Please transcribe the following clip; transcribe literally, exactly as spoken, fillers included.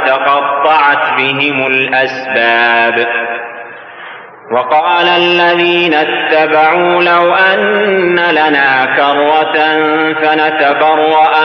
وتقطعت بهم الأسباب. وقال الذين اتبعوا لو أن لنا كرة فنتبرأ